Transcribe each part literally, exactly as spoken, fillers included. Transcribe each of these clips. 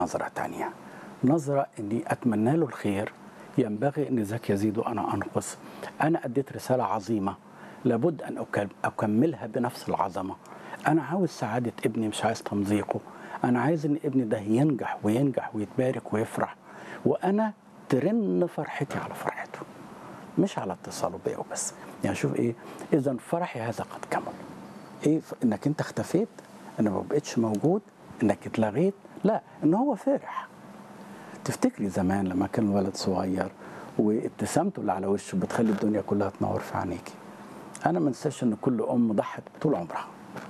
نظرة تانية، نظرة إني أتمنى له الخير. ينبغي أن ذاك يزيد وأنا أنقص. أنا أديت رسالة عظيمة لابد أن أكملها بنفس العظمة. أنا عاوز سعادة ابني، مش عايز تمزيقه. أنا عايز إن ابني ده ينجح وينجح ويتبارك ويفرح، وأنا ترن فرحتي على فرحته، مش على اتصاله بيا وبس. يعني شوف إيه، إذا فرحي هذا قد كمل. إيه إنك أنت اختفيت، أنا ما بقتش موجود، إنك اتلغيت، لا، إن هو فرح. تفتكري زمان لما كان الولد صغير وابتسامته اللي على وشه بتخلي الدنيا كلها تنور في عينيكي. انا ما انساش ان كل ام ضحت طول عمرها،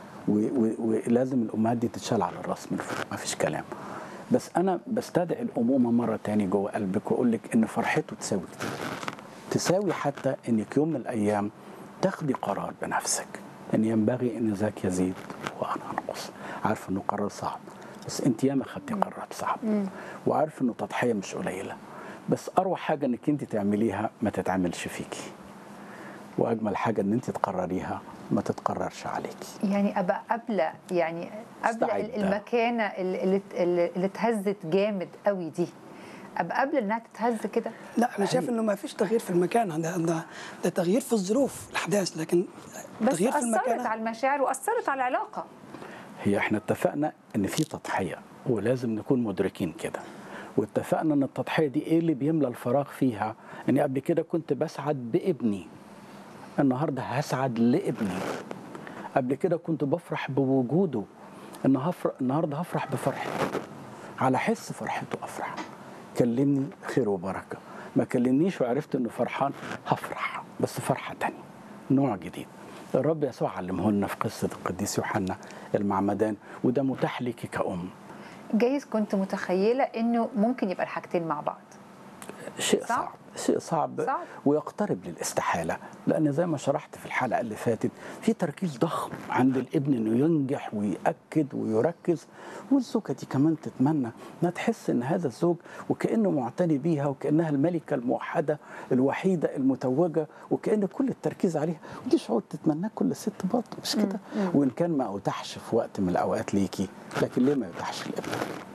ولازم الامهات دي تتشال على الراس من فوق، ما فيش كلام. بس انا بستدعي الامومه مره تاني جوه قلبك واقول لك ان فرحته تساوي كتير، تساوي حتى انك يوم من الايام تاخدي قرار بنفسك ان ينبغي ان ذاك يزيد وانا انقص. عارفه انه قرار صعب، بس انت ياما خدتي قرارات صعبه، وعارف انه تضحيه مش قليله، بس اروع حاجه انك انت تعمليها ما تتعملش فيكي، واجمل حاجه ان انت تقرريها ما تتقررش عليكي. يعني ابقى قبل يعني قبل المكانه اللي اللي اتهزت جامد قوي دي، ابقى قبل انها تتهز كده. لا انا شايف انه ما فيش تغيير في المكان، ده ده, ده تغيير في الظروف الاحداث، لكن بس تغيير في المكان اثرت على المشاعر واثرت على العلاقه. هي احنا اتفقنا ان في تضحيه ولازم نكون مدركين كده، واتفقنا ان التضحيه دي ايه اللي بيملى الفراغ فيها. اني قبل كده كنت بسعد بابني، النهارده هسعد لابني. قبل كده كنت بفرح بوجوده، النهارده هفرح بفرحته، على حس فرحته افرح. كلمني خير وبركه، ما كلمنيش وعرفت انه فرحان هفرح، بس فرحه تانية، نوع جديد. الرب يسوع علمه لنا في قصه القديس يوحنا المعمدان، وده متاح ليكي كأم. جايز كنت متخيله انه ممكن يبقى الحاجتين مع بعض. شيء صعب, صعب. شيء صعب, صعب ويقترب للاستحاله، لان زي ما شرحت في الحلقه اللي فاتت في تركيز ضخم عند الابن انه ينجح ويأكد ويركز، والزوجه دي كمان تتمنى انها تحس ان هذا الزوج وكانه معتني بيها، وكانها الملكه الموحده الوحيده المتوجه، وكان كل التركيز عليها. ودي شعور تتمناه كل ست برضه، مش كده؟ وان كان ما اتاحش في وقت من الاوقات ليكي، لكن ليه ما يتاحش لابنك؟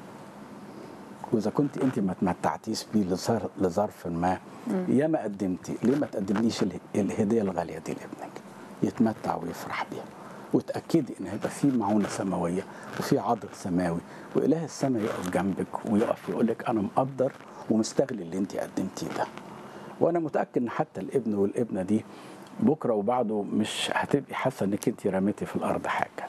وإذا كنت أنت ما تمتعتيش بيه لظرف ما، يا ما قدمتي، ليه ما تقدمليش الهدية الغالية دي لابنك يتمتع ويفرح بيها، وتأكدي إن هيبقى في معونة سماوية وفي عضد سماوي، وإله السماء يقف جنبك ويقف يقول لك أنا مقدر ومستغل اللي أنت قدمتيه ده. وأنا متأكد إن حتى الابن والابنة دي بكرة وبعده مش هتبقي حاسة إنك أنت رميتي في الأرض حاجة.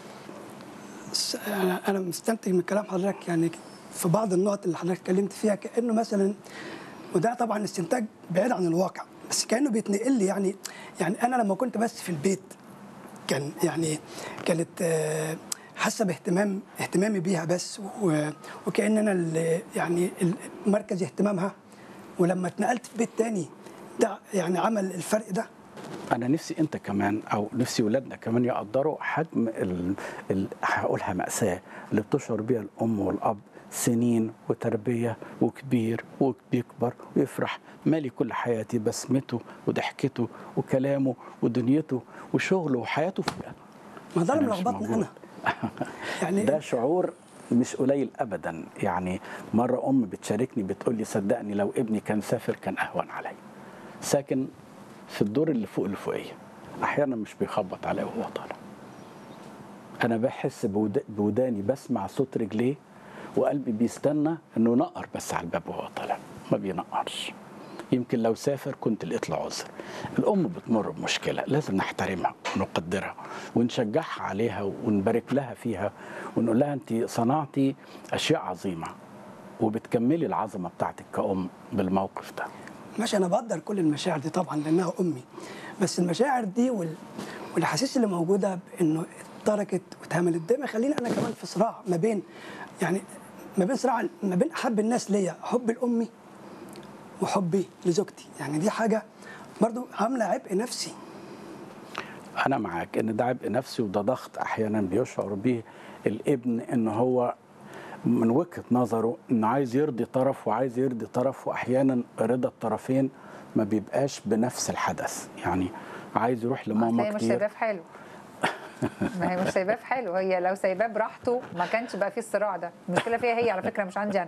أنا مستمتع من كلام حضرتك، يعني في بعض النقط اللي حضرتك اتكلمت فيها، كانه مثلا، وده طبعا استنتاج بعيد عن الواقع، بس كانه بيتنقل لي. يعني يعني انا لما كنت بس في البيت كان يعني كانت حاسه باهتمام اهتمامي بيها بس، وكأن انا اللي يعني مركز اهتمامها، ولما اتنقلت في بيت تاني ده يعني عمل الفرق ده. أنا نفسي أنت كمان أو نفسي ولادنا كمان يقدروا حجم ال... ال... هقولها مأساة اللي بتشعر بيها الأم والأب، سنين وتربية وكبير وبيكبر ويفرح، مالي كل حياتي بسمته وضحكته وكلامه ودنيته وشغله وحياته فيها. ما ده اللي ملخبطني أنا. يعني ده شعور مش قليل أبدا. يعني مرة أم بتشاركني بتقول لي صدقني لو ابني كان سافر كان أهون علي، ساكن في الدور اللي فوق الفوقية، أحيانا مش بيخبط علي وهو طالع، أنا بحس بوداني بسمع صوت رجليه، وقلبي بيستنى انه ينقر بس على الباب وهو طالع، ما بينقرش. يمكن لو سافر كنت لقيت له عذر. الام بتمر بمشكله لازم نحترمها ونقدرها ونشجعها عليها ونبارك لها فيها ونقول لها انت صنعتي اشياء عظيمه، وبتكملي العظمه بتاعتك كأم بالموقف ده. ماشي، انا بقدر كل المشاعر دي طبعا لانها امي، بس المشاعر دي وال... والاحاسيس اللي موجوده بانه اتركت واتهملت، ده يخليني انا كمان في صراع ما بين يعني ما بين صراع ما بين احب الناس ليا، حبي لامي وحبي لزوجتي. يعني دي حاجه برضو عامله عبء نفسي. انا معاك ان ده عبء نفسي، وده ضغط احيانا بيشعر به الابن ان هو من وجهه نظره انه عايز يرضي طرف وعايز يرضي طرف، واحيانا رضا الطرفين ما بيبقاش بنفس الحدث. يعني عايز يروح لماما كتير، مش شايفاه في حاله ما هي مش سايباه في حاله، هي لو سايباه براحته ما كانش بقى فيه الصراع ده. المشكله فيها هي على فكره، مش عندي انا.